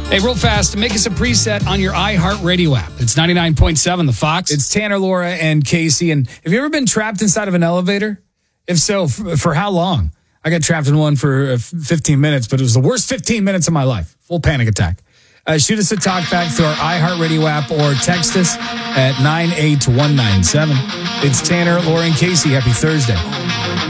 Hey, real fast, make us a preset on your iHeartRadio app. It's 99.7 The Fox. It's Tanner, Laura, and Casey. And have you ever been trapped inside of an elevator? If so, for how long? I got trapped in one for 15 minutes, but it was the worst 15 minutes of my life. Full panic attack. Shoot us a talk back through our iHeartRadio app or text us at 98197. It's Tanner, Laura, and Casey. Happy Thursday.